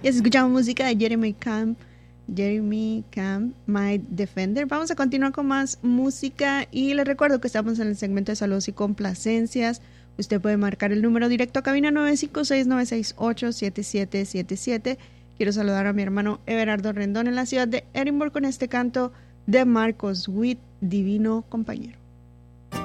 Y escuchamos música de Jeremy Camp, My Defender. Vamos a continuar con más música y les recuerdo que estamos en el segmento de saludos y complacencias. Usted puede marcar el número directo a cabina 956-968-7777. Quiero saludar a mi hermano Everardo Rendón en la ciudad de Edinburgh con este canto de Marcos Witt, Divino Compañero.